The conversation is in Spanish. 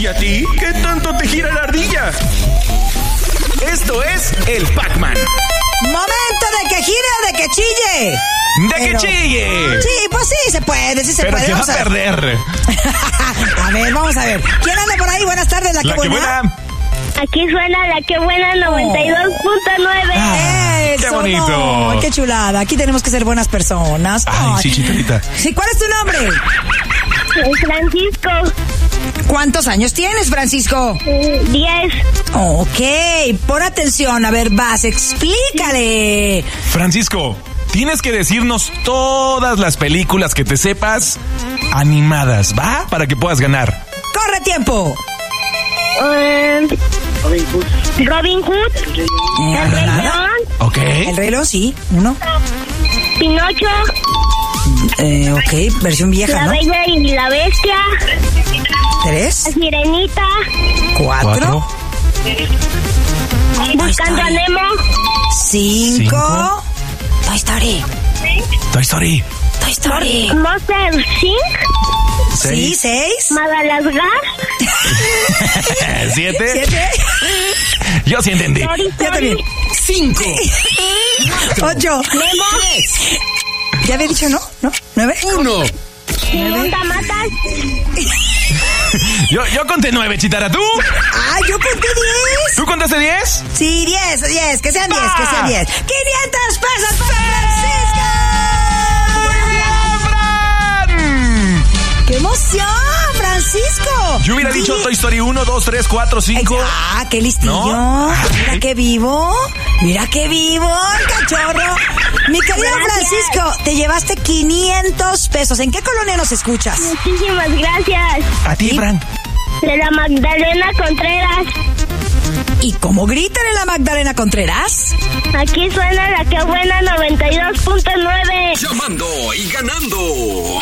¿Y a ti? ¿Qué tanto te gira la ardilla? Esto es el Pac-Man. ¡Momento de que gire o de que chille! ¡De que chille! Sí, pues sí se puede, Pero puede. te va a perder. A ver, vamos a ver. ¿Quién anda por ahí? Buenas tardes, la que buena. Aquí suena la que buena 92.9. ¡Qué bonito! ¡Qué chulada! Aquí tenemos que ser buenas personas. Ay, sí, chiquitita. Sí, ¿cuál es tu nombre? Francisco. ¿Cuántos años tienes, Francisco? 10. Ok, pon atención. A ver, vas, explícale. Francisco, tienes que decirnos todas las películas que te sepas animadas, ¿va? Para que puedas ganar. ¡Corre tiempo! Robin Hood. El Rey León. Ok. El Rey León, sí. 1. Pinocho. Ok, versión vieja, La ¿no? Bella y la Bestia. 3. La Sirenita. 4. Buscando a Nemo. 5. Toy Story. Toy Story. Toy Story. Monster Inc. Sí, 6. Madagascar. 7. Yo sí entendí. Toy Yo Story. también. 5. 8. Nemo. ¿Ya había dicho no? ¿No? 9. 1. Monta Matas. Yo conté 9, Chitara. ¿Tú? ¡Ah, yo conté 10! ¿Tú contaste 10? Sí, 10. Que sean 10, que sean 10. ¡500 pesos para Francisco! ¡Qué emoción, Francisco! Yo hubiera dicho Toy Story 1, 2, 3, 4, 5. ¡Ah, qué listillo! ¿No? Mira qué vivo. Mira qué vivo, el cachorro. Mi querido Francisco, te llevaste 500 pesos. ¿En qué colonia nos escuchas? Muchísimas gracias. A ti, Fran. De la Magdalena Contreras. ¿Y cómo gritan en la Magdalena Contreras? Aquí suena la que buena 92.9. Llamando y ganando.